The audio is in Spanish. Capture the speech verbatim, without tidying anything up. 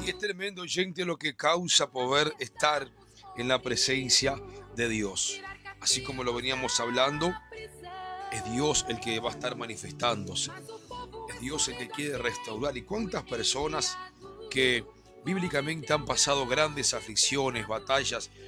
Y es tremendo, gente, lo que causa poder estar en la presencia de Dios. Así como lo veníamos hablando, es Dios el que va a estar manifestándose. Es Dios el que quiere restaurar. ¿Y cuántas personas que bíblicamente han pasado grandes aflicciones, batallas,